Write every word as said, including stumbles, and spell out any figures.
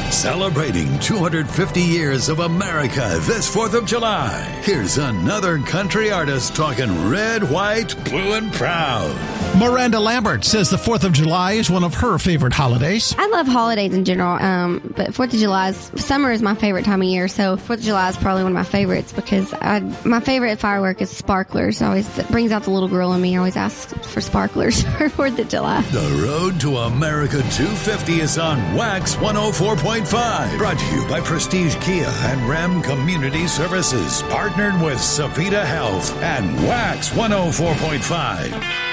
Celebrating two hundred fifty years of America this fourth of July. Here's another country artist talking red, white, blue, and proud. Miranda Lambert says the fourth of July is one of her favorite holidays. I love holidays in general, um, but fourth of July, is, summer is my favorite time of year, so fourth of July is probably one of my favorites because I, my favorite firework is sparklers. It always it brings out the little girl in me. I always ask for sparklers for fourth of July. The road to America two fifty is on Wax one oh four point five. Brought to you by Prestige Kia and Ram Community Services. Partnered with Savita Health and Wax one oh four point five.